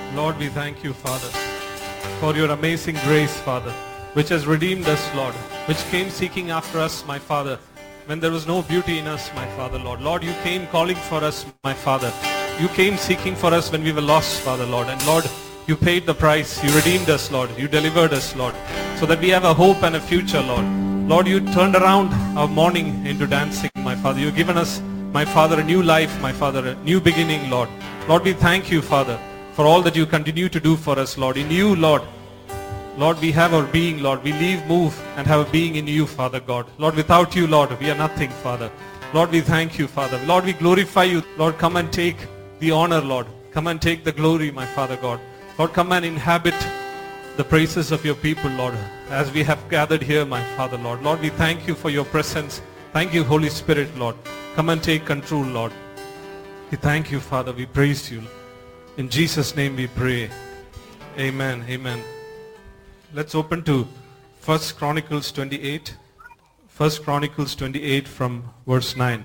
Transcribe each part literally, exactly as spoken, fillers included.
Lord, we thank you, Father, for your amazing grace, Father, which has redeemed us, Lord, which came seeking after us, my Father, when there was no beauty in us, my Father, Lord. Lord, you came calling for us, my Father. You came seeking for us when we were lost, Father, Lord. And Lord, you paid the price. You redeemed us, Lord. You delivered us, Lord, so that we have a hope and a future, Lord. Lord, you turned around our mourning into dancing, my Father. You've given us, my Father, a new life, my Father, a new beginning, Lord. Lord, we thank you, Father, for all that you continue to do for us, Lord. In you, Lord, Lord, we have our being, Lord. We live, move, and have a being in you, Father God. Lord, without you, Lord, we are nothing, Father. Lord, we thank you, Father. Lord, we glorify you. Lord, come and take the honor, Lord. Come and take the glory, my Father God. Lord, come and inhabit the praises of your people, Lord, as we have gathered here, my Father, Lord. Lord, we thank you for your presence. Thank you, Holy Spirit, Lord. Come and take control, Lord. We thank you, Father. We praise you. In Jesus' name we pray. Amen. Amen. Let's open to First Chronicles twenty-eight. First Chronicles twenty-eight from verse nine.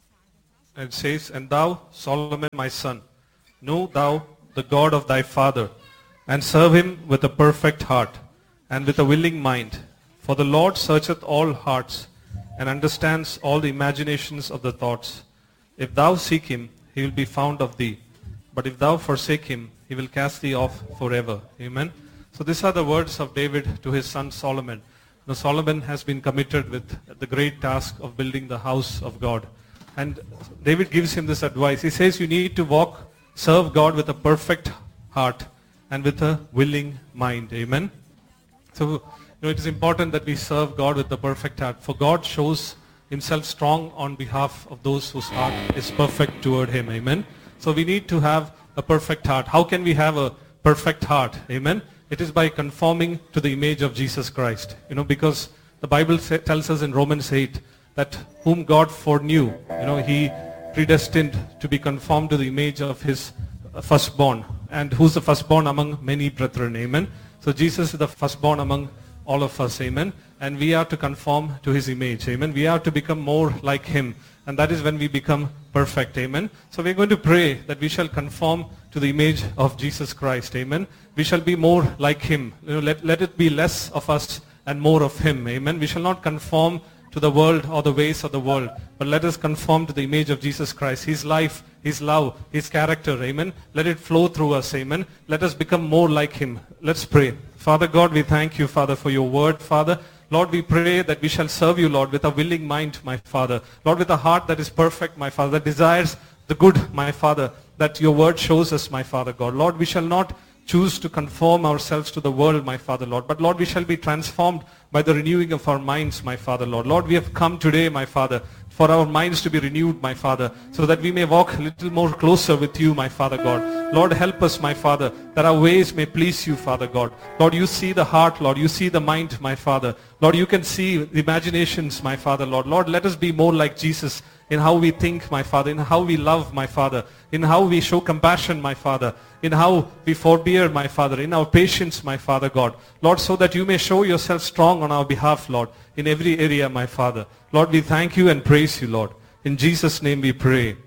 It says, "And thou, Solomon, my son, know thou the God of thy father, and serve him with a perfect heart, and with a willing mind. For the Lord searcheth all hearts, and understands all the imaginations of the thoughts. If thou seek him, he will be found of thee. But if thou forsake him, he will cast thee off forever." Amen. So these are the words of David to his son Solomon. Now Solomon has been committed with the great task of building the house of God. And David gives him this advice. He says you need to walk, serve God with a perfect heart and with a willing mind. Amen. So you know, it is important that we serve God with the perfect heart. For God shows himself strong on behalf of those whose heart is perfect toward him. Amen. So we need to have a perfect heart. How can we have a perfect heart? Amen. It is by conforming to the image of Jesus Christ. You know, because the Bible say, tells us in Romans eight that whom God foreknew, you know, he predestined to be conformed to the image of his firstborn. And who's the firstborn among many brethren? Amen. So Jesus is the firstborn among all of us. Amen. And we are to conform to his image. Amen. We are to become more like him. And that is when we become perfect. Amen. So we're going to pray that we shall conform to the image of Jesus Christ. Amen. We shall be more like him. You know, let, let it be less of us and more of him. Amen. We shall not conform to the world or the ways of the world, but let us conform to the image of Jesus Christ. His life, his love, his character. Amen. Let it flow through us. Amen. Let us become more like him. Let's pray. Father God, we thank you, Father, for your word, Father. Lord, we pray that we shall serve you, Lord, with a willing mind, my Father. Lord, with a heart that is perfect, my Father, that desires the good, my Father, that your word shows us, my Father God. Lord, we shall not choose to conform ourselves to the world, my Father, Lord. But Lord, we shall be transformed by the renewing of our minds, my Father, Lord. Lord, we have come today, my Father, for our minds to be renewed, my Father, so that we may walk a little more closer with you, my Father God. Lord, help us, my Father, that our ways may please you, Father God. Lord, you see the heart, Lord. You see the mind, my Father. Lord, you can see the imaginations, my Father, Lord. Lord, let us be more like Jesus in how we think, my Father, in how we love, my Father, in how we show compassion, my Father, in how we forbear, my Father, in our patience, my Father God. Lord, so that you may show yourself strong on our behalf, Lord, in every area, my Father. Lord, we thank you and praise you, Lord. In Jesus' name we pray.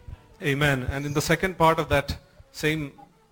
Amen. And in the second part of that same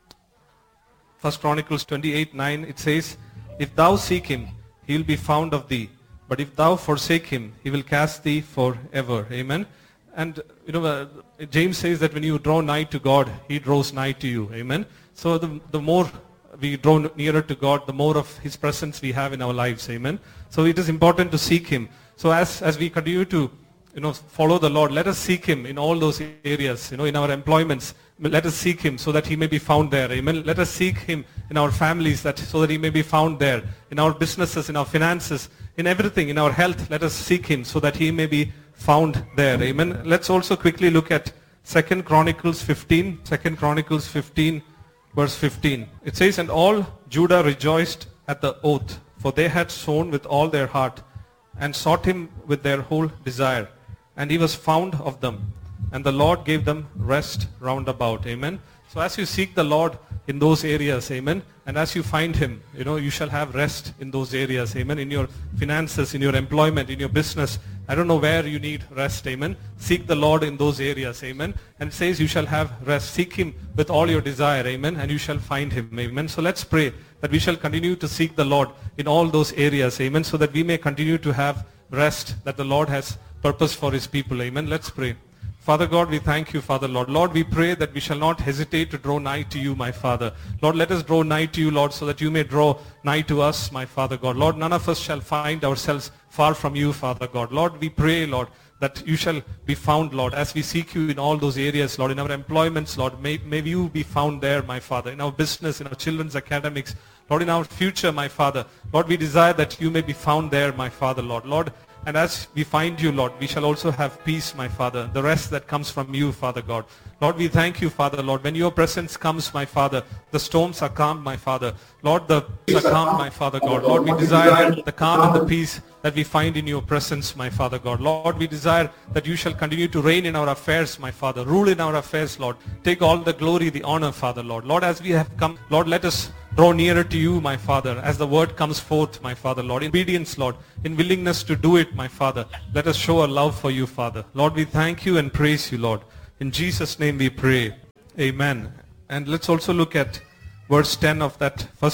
First Chronicles twenty-eight nine, it says, "If thou seek him, he will be found of thee. But if thou forsake him, he will cast thee forever." Amen. And, you know, uh, James says that when you draw nigh to God, he draws nigh to you. Amen. So the, the more we draw nearer to God, the more of his presence we have in our lives. Amen. So it is important to seek him. So as, as we continue to, you know, follow the Lord, let us seek him in all those areas, you know, in our employments. Let us seek him so that he may be found there. Amen. Let us seek him in our families that so that he may be found there. In our businesses, in our finances, in everything, in our health, let us seek him so that he may be found there. Amen. Let's also quickly look at Second Chronicles fifteen. Second Chronicles fifteen, verse fifteen. It says, "And all Judah rejoiced at the oath, for they had sown with all their heart, and sought him with their whole desire. And he was found of them. And the Lord gave them rest round about." Amen. So as you seek the Lord in those areas, amen, and as you find him, you know, you shall have rest in those areas, amen, in your finances, in your employment, in your business, I don't know where you need rest, amen. Seek the Lord in those areas, amen. And it says you shall have rest. Seek him with all your desire, amen, and you shall find him, amen. So let's pray that we shall continue to seek the Lord in all those areas, amen, so that we may continue to have rest that the Lord has purpose for his people, amen. Let's pray. Father God, we thank you, Father Lord. Lord, we pray that we shall not hesitate to draw nigh to you, my Father. Lord, let us draw nigh to you, Lord, so that you may draw nigh to us, my Father God. Lord, none of us shall find ourselves far from you, Father God. Lord, we pray, Lord, that you shall be found, Lord, as we seek you in all those areas, Lord, in our employments, Lord. May, may you be found there, my Father, in our business, in our children's academics, Lord, in our future, my Father. Lord, we desire that you may be found there, my Father, Lord. Lord, and as we find you, Lord, we shall also have peace, my Father, the rest that comes from you, Father God. Lord, we thank you, Father, Lord. When your presence comes, my Father, the storms are calm, my Father. Lord, the peace are calm, my Father God. Lord, we desire the calm and the peace that we find in your presence, my Father God. Lord, we desire that you shall continue to reign in our affairs, my Father. Rule in our affairs, Lord. Take all the glory, the honor, Father, Lord. Lord, as we have come, Lord, let us draw nearer to you, my Father, as the word comes forth, my Father, Lord. In obedience, Lord, in willingness to do it, my Father, let us show our love for you, Father. Lord, we thank you and praise you, Lord. In Jesus' name we pray. Amen. And let's also look at verse ten of that First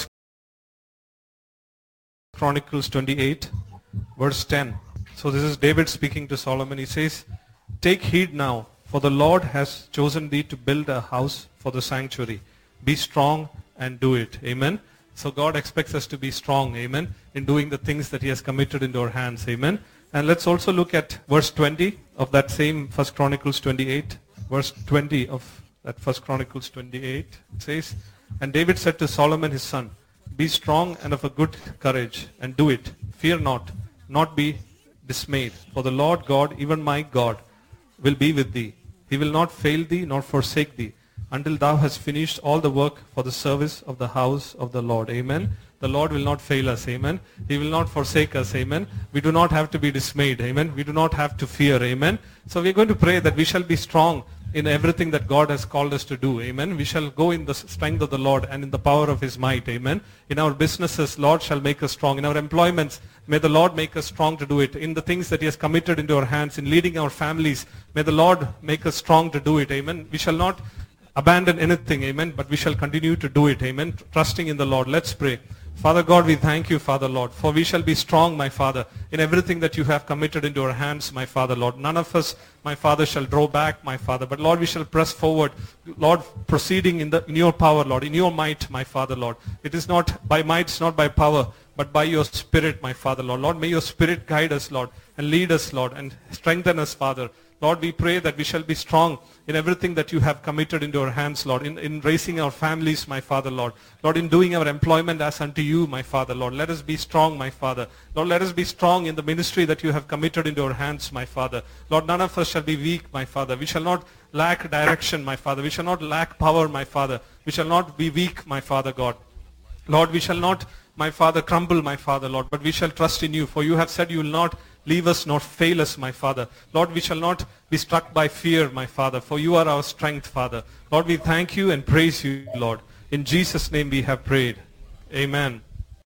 Chronicles twenty-eight, verse ten. So this is David speaking to Solomon. He says, "Take heed now, for the Lord has chosen thee to build a house for the sanctuary. Be strong and do it." Amen. So God expects us to be strong, amen, in doing the things that he has committed into our hands, amen. And let's also look at verse twenty of that same First Chronicles twenty-eight. Verse twenty of that First Chronicles twenty-eight. It says, "And David said to Solomon his son, Be strong and of a good courage, and do it. Fear not, not be dismayed. For the Lord God, even my God, will be with thee. He will not fail thee nor forsake thee, until thou hast finished all the work for the service of the house of the Lord." Amen. The Lord will not fail us. Amen. He will not forsake us. Amen. We do not have to be dismayed. Amen. We do not have to fear. Amen. So we are going to pray that we shall be strong in everything that God has called us to do. Amen. We shall go in the strength of the Lord and in the power of his might. Amen. In our businesses, Lord shall make us strong. In our employments, may the Lord make us strong to do it. In the things that he has committed into our hands, in leading our families, may the Lord make us strong to do it. Amen. We shall not abandon anything. Amen. But we shall continue to do it. Amen. Trusting in the Lord. Let's pray. Father God, we thank you, Father Lord, for we shall be strong, my Father, in everything that you have committed into our hands, my Father Lord. None of us, my Father, shall draw back, my Father, but Lord, we shall press forward, Lord, proceeding in, the, in your power, Lord, in your might, my Father Lord. It is not by might, it's not by power, but by your Spirit, my Father Lord. Lord, may your Spirit guide us, Lord, and lead us, Lord, and strengthen us, Father. Lord, we pray that we shall be strong in everything that you have committed into our hands, Lord, in, in raising our families, my Father, Lord. Lord, in doing our employment as unto you, my Father, Lord. Let us be strong, my Father. Lord, let us be strong in the ministry that you have committed into our hands, my Father. Lord, none of us shall be weak, my Father. We shall not lack direction, my Father. We shall not lack power, my Father. We shall not be weak, my Father, God. Lord, we shall not, my Father, crumble, my Father, Lord, but we shall trust in you, for you have said you will not leave us nor fail us, my Father. Lord, we shall not be struck by fear, my Father, for you are our strength, Father. Lord, we thank you and praise you, Lord. In Jesus' name we have prayed. Amen.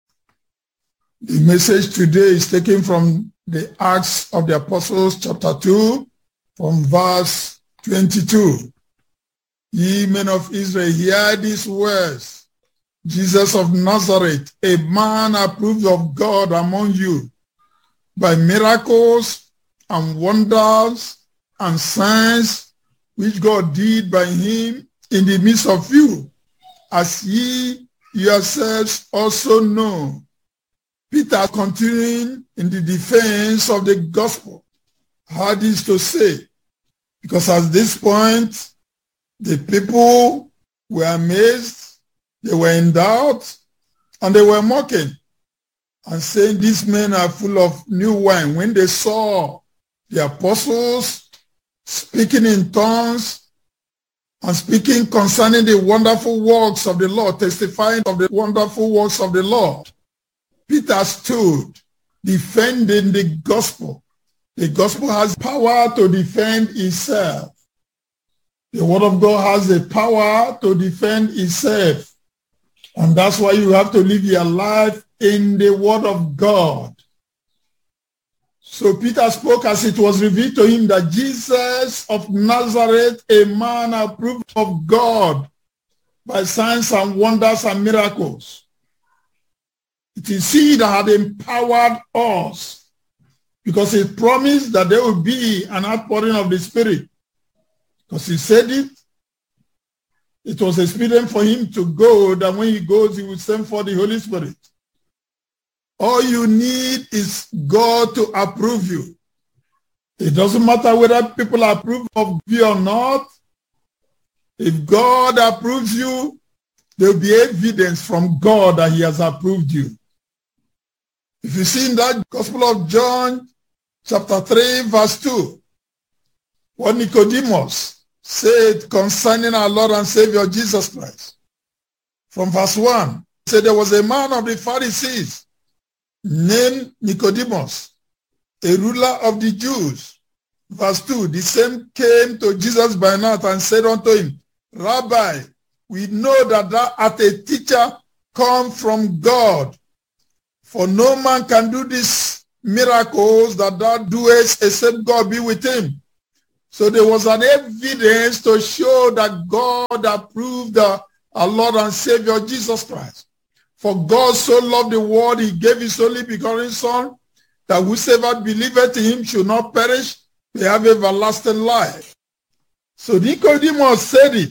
The message today is taken from the Acts of the Apostles, chapter two, from verse twenty-two. Ye men of Israel, hear these words. Jesus of Nazareth, a man approved of God among you, by miracles and wonders and signs which God did by him in the midst of you, as ye yourselves also know. Peter, continuing in the defense of the gospel, had this to say, because at this point, the people were amazed, they were in doubt, and they were mocking, and saying, these men are full of new wine. When they saw the apostles speaking in tongues and speaking concerning the wonderful works of the Lord, testifying of the wonderful works of the Lord, Peter stood defending the gospel. The gospel has power to defend itself. The word of God has the power to defend itself. And that's why you have to live your life in the word of God. So Peter spoke as it was revealed to him that Jesus of Nazareth, a man approved of God by signs and wonders and miracles. It is he that had empowered us, because he promised that there will be an outpouring of the Spirit. Because he said it, it was expedient for him to go, that when he goes, he will send for the Holy Spirit. All you need is God to approve you. It doesn't matter whether people approve of you or not. If God approves you, there will be evidence from God that he has approved you. If you see in that Gospel of John, chapter three, verse two, what Nicodemus said concerning our Lord and Savior Jesus Christ. From verse one, he said there was a man of the Pharisees named Nicodemus, a ruler of the Jews. Verse two, the same came to Jesus by night and said unto him, Rabbi, we know that thou art a teacher come from God, for no man can do these miracles that thou doest except God be with him. So there was an evidence to show that God approved our Lord and Savior Jesus Christ. For God so loved the world, he gave his only begotten Son, that whosoever believeth in him should not perish, they have everlasting life. So Nicodemus said it.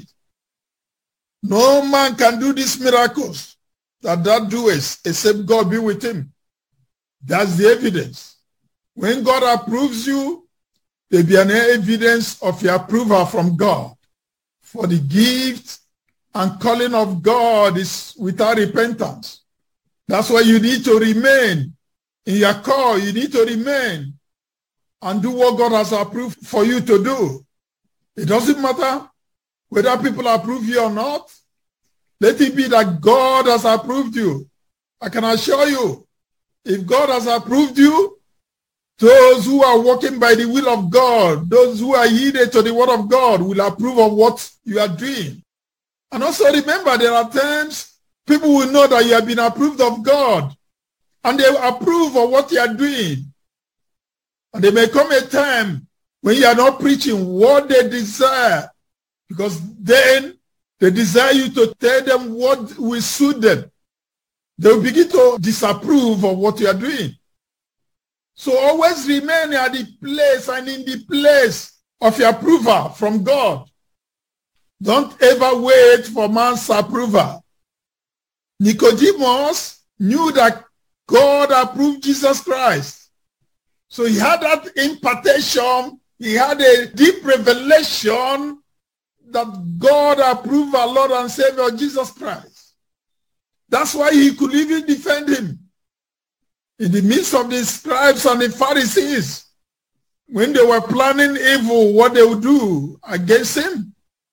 No man can do these miracles that thou doest except God be with him. That's the evidence. When God approves you, there will be an evidence of your approval from God. For the gift and calling of God is without repentance. That's why you need to remain in your call. You need to remain and do what God has approved for you to do. It doesn't matter whether people approve you or not. Let it be that God has approved you. I can assure you, if God has approved you, those who are walking by the will of God, those who are yielded to the word of God, will approve of what you are doing. And also remember, there are times people will know that you have been approved of God, and they approve of what you are doing. And there may come a time when you are not preaching what they desire, because then they desire you to tell them what will suit them. They will begin to disapprove of what you are doing. So always remain at the place and in the place of your approval from God. Don't ever wait for man's approval. Nicodemus knew that God approved Jesus Christ. So he had that impartation, he had a deep revelation that God approved our Lord and Savior Jesus Christ. That's why he could even defend him. In the midst of the scribes and the Pharisees, when they were planning evil, what they would do against him.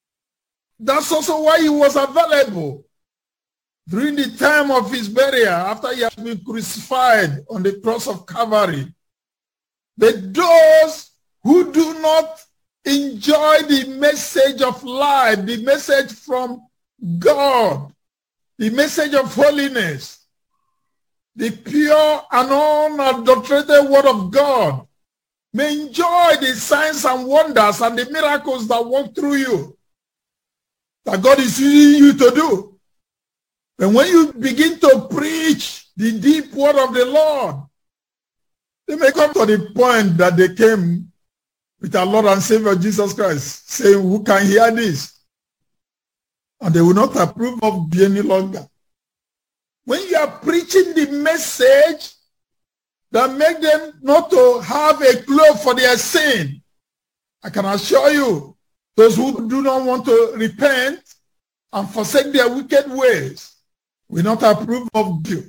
That's also why he was available during the time of his burial, after he had been crucified on the cross of Calvary. But those who do not enjoy the message of life, the message from God, the message of holiness, the pure and unadulterated word of God, may enjoy the signs and wonders and the miracles that walk through you, that God is using you to do. And when you begin to preach the deep word of the Lord, they may come to the point that they came with our Lord and Savior Jesus Christ, saying, who can hear this? And they will not approve of you any longer. When you are preaching the message that make them not to have a cloak for their sin, I can assure you, those who do not want to repent and forsake their wicked ways will not approve of you.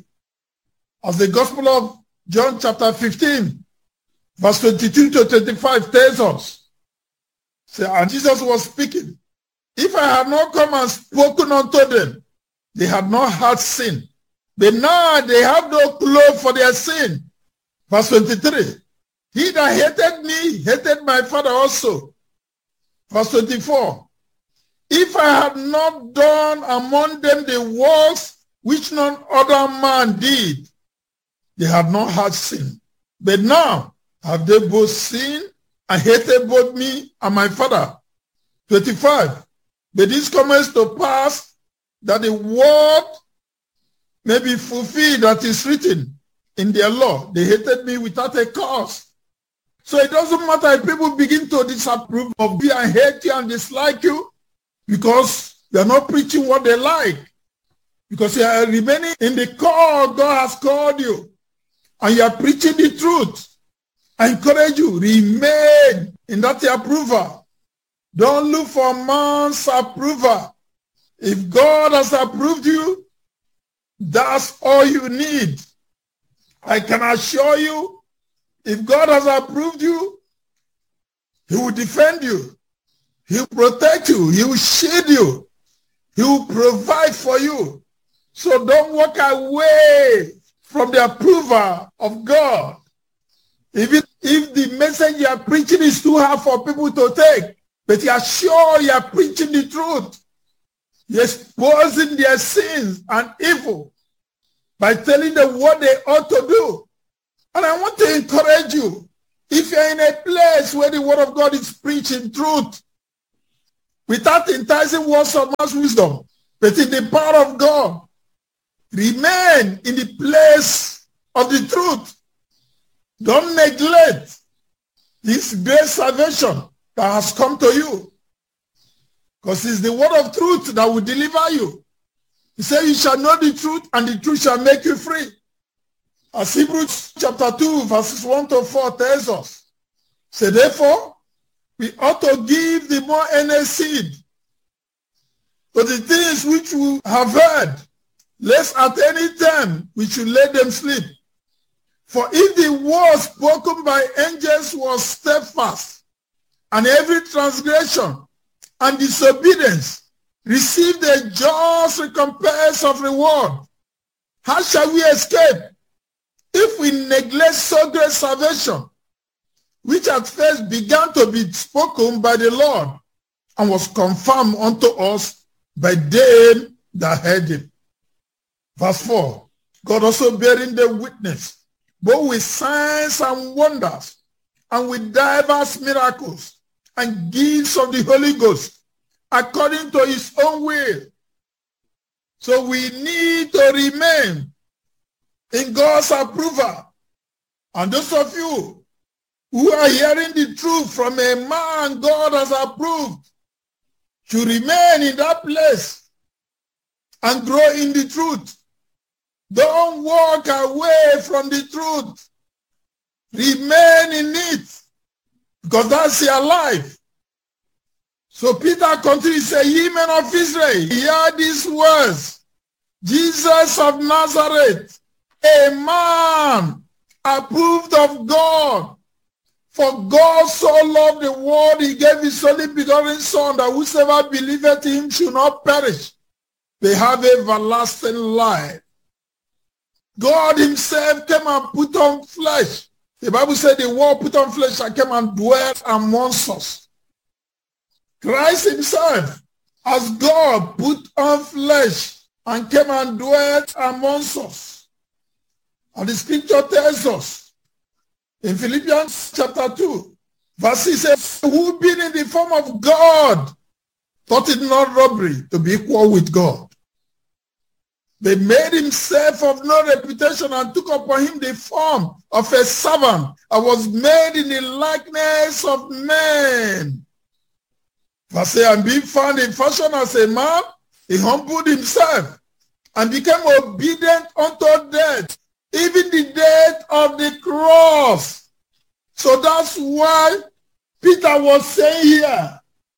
As the Gospel of John chapter fifteen, verse twenty-two to twenty-five tells us, say, and Jesus was speaking, if I had not come and spoken unto them, they had not had sin. But now they have no cloak for their sin. Verse twenty-three, he that hated me, hated my Father also. Verse twenty-four, if I had not done among them the works which none other man did, they had not had sin. But now have they both sinned and hated both me and my Father? twenty-five. But this comes to pass that the word may be fulfilled that is written in their law. They hated me without a cause. So it doesn't matter if people begin to disapprove of you and hate you and dislike you because they're not preaching what they like. Because you are remaining in the call God has called you. And you are preaching the truth. I encourage you, remain in that approval. Don't look for man's approval. If God has approved you, that's all you need. I can assure you, if God has approved you, he will defend you. He will protect you. He will shield you. He will provide for you. So don't walk away from the approval of God. If, it, if the message you are preaching is too hard for people to take, but you are sure you are preaching the truth, you're exposing their sins and evil by telling them what they ought to do. And I want to encourage you, if you're in a place where the word of God is preaching truth, without enticing words of man's wisdom, but in the power of God, remain in the place of the truth. Don't neglect this great salvation that has come to you. Because it's the word of truth that will deliver you. He said, you shall know the truth, and the truth shall make you free. As Hebrews chapter two, verses one to four tells us. So therefore, we ought to give the more earnest heed to the things which we have heard, lest at any time we should let them sleep. For if the word spoken by angels was steadfast, and every transgression and disobedience received a just recompense of reward, how shall we escape if we neglect so great salvation, which at first began to be spoken by the Lord and was confirmed unto us by them that heard him? Verse four, God also bearing the witness, both with signs and wonders, and with diverse miracles, and gifts of the Holy Ghost, according to his own will. So we need to remain in God's approval. And those of you who are hearing the truth from a man God has approved, should remain in that place and grow in the truth. Don't walk away from the truth. Remain in it, because that's your life. So Peter continues to say, ye men of Israel, hear these words. Jesus of Nazareth, a man approved of God. For God so loved the world, he gave his only begotten Son, that whosoever believeth in him should not perish, they have everlasting life. God himself came and put on flesh. The Bible said the word put on flesh and came and dwelt amongst us. Christ himself, as God, put on flesh and came and dwelt amongst us. And the scripture tells us in Philippians chapter two, verse six, says, who being in the form of God, thought it not robbery to be equal with God. They made himself of no reputation and took upon him the form of a servant and was made in the likeness of men. Verse eight, and being found in fashion as a man, he humbled himself and became obedient unto death, even the death of the cross. So that's why Peter was saying here,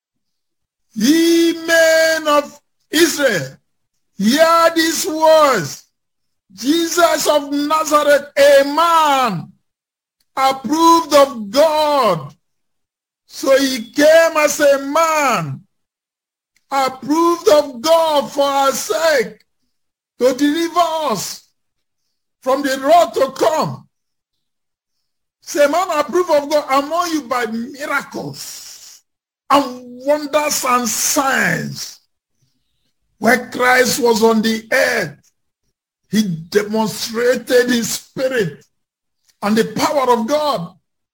ye men of Israel, hear these words. Jesus of Nazareth, a man approved of God. So he came as a man approved of God for our sake, to deliver us from the wrath to come. Say, man approved of God among you by miracles and wonders and signs. Where Christ was on the earth, he demonstrated his spirit and the power of God.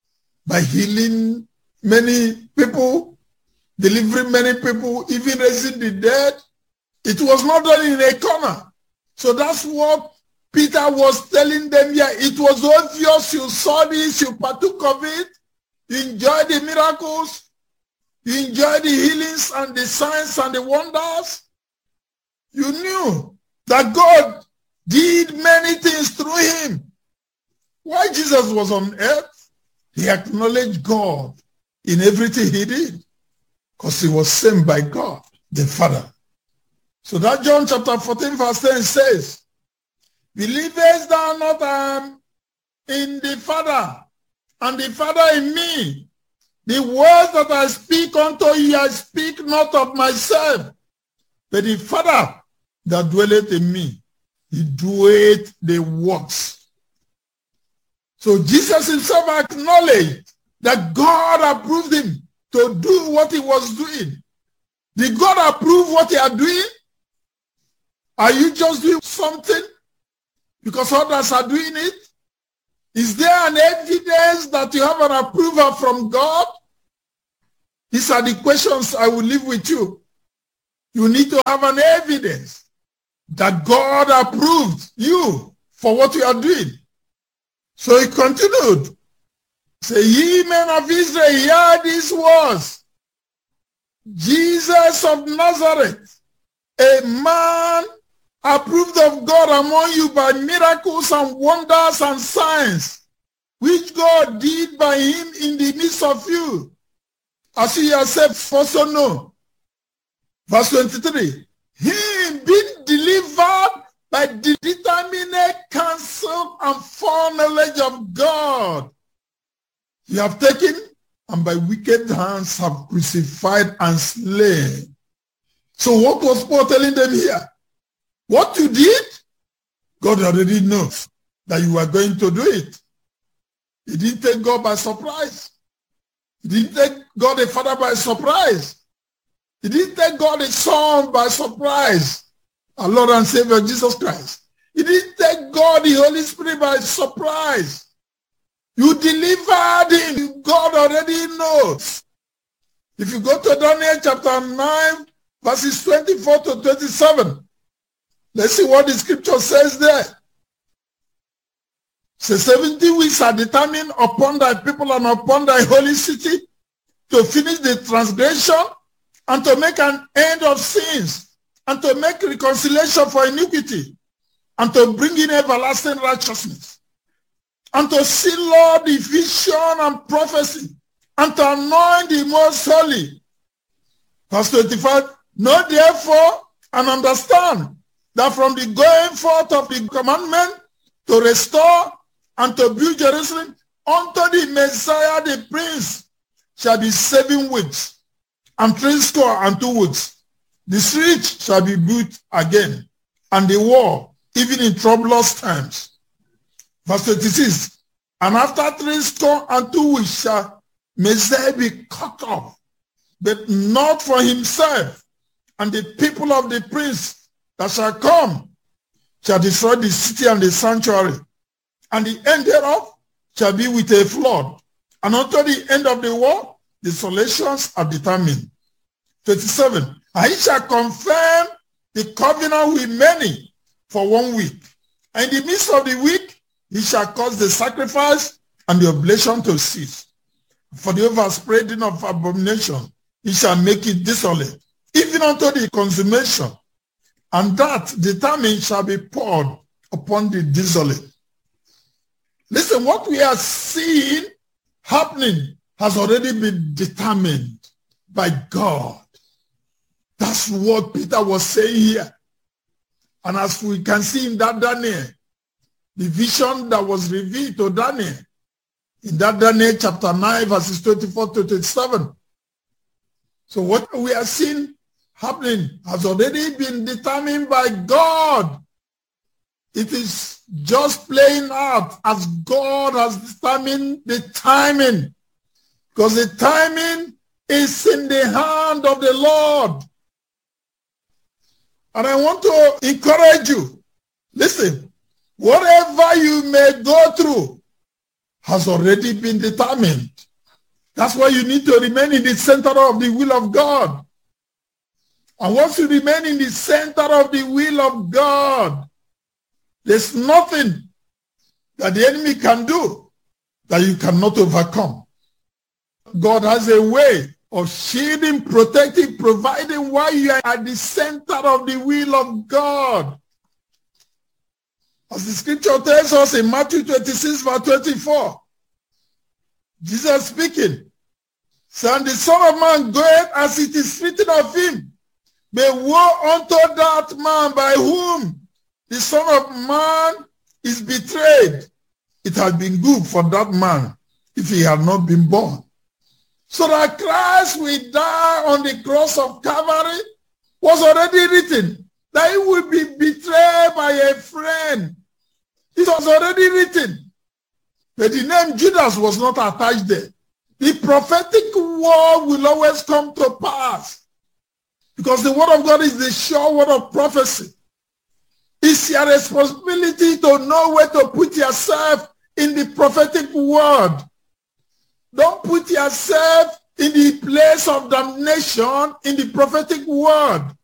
by healing many people, delivering many people, even raising the dead. It was not done in a corner. So that's what Peter was telling them here. It was obvious you saw this, you partook of it, you enjoyed the miracles, you enjoyed the healings and the signs and the wonders. You knew that God did many things through him. While Jesus was on earth, he acknowledged God in everything he did because he was sent by God, the Father. So that John chapter fourteen verse ten says, believest thou not um, in the Father, and the Father in me? The words that I speak unto you, I speak not of myself, but the Father that dwelleth in me, he doeth the works. So Jesus himself acknowledged that God approved him to do what he was doing. Did God approve what you are doing? Are you just doing something because others are doing it? Is there an evidence that you have an approval from God? These are the questions I will leave with you. You need to have an evidence that God approved you for what you are doing. So he continued. Say, ye men of Israel, hear these words. Jesus of Nazareth, a man approved of God among you by miracles and wonders and signs, which God did by him in the midst of you, as you yourself also know. Verse twenty-three, him being delivered by the determinate counsel and foreknowledge of God, you have taken and by wicked hands have crucified and slain. So what was Paul telling them here? What you did, God already knows that you are going to do it. He didn't take God by surprise. He didn't take God the Father by surprise. He didn't take God the Son by surprise, our Lord and Savior Jesus Christ. He didn't take God the Holy Spirit by surprise. You delivered him. God already knows. If you go to Daniel chapter nine, verses twenty-four to twenty-seven, let's see what the scripture says there. So seventy weeks are determined upon thy people and upon thy holy city to finish the transgression and to make an end of sins and to make reconciliation for iniquity and to bring in everlasting righteousness and to seal all the vision and prophecy and to anoint the most holy. Verse twenty-five, know therefore and understand that from the going forth of the commandment to restore and to build Jerusalem unto the Messiah the Prince shall be seven weeks and three score and two weeks. The street shall be built again, and the wall, even in troublous times. Verse twenty-six, and after three score and two weeks shall Messiah be cut off, but not for himself, and the people of the prince that shall come shall destroy the city and the sanctuary, and the end thereof shall be with a flood. And until the end of the war, desolations are determined. twenty-seven, and he shall confirm the covenant with many for one week. And in the midst of the week, he shall cause the sacrifice and the oblation to cease. For the overspreading of abomination, he shall make it desolate, even unto the consummation. And that determined shall be poured upon the desolate. Listen, what we are seeing happening has already been determined by God. That's what Peter was saying here. And as we can see in that Daniel, the vision that was revealed to Daniel, in that Daniel chapter nine, verses twenty-four to twenty-seven. So what we are seeing happening has already been determined by God. It is just playing out as God has determined the timing, because the timing is in the hand of the Lord. And I want to encourage you, listen, whatever you may go through has already been determined That's why you need to remain in the center of the will of God. And once you remain in the center of the will of God, there's nothing that the enemy can do that you cannot overcome. God has a way of shielding, protecting, providing while you are at the center of the will of God. As the scripture tells us in Matthew twenty-six, verse twenty-four, Jesus speaking, saying, the Son of Man goeth as it is written of him. But woe unto that man by whom the Son of Man is betrayed. It had been good for that man if he had not been born. So that Christ will die on the cross of Calvary was already written. That he will be betrayed by a friend. It was already written. But the name Judas was not attached there. The prophetic word will always come to pass. Because the word of God is the sure word of prophecy. It's your responsibility to know where to put yourself in the prophetic word. Don't put yourself in the place of damnation in the prophetic word.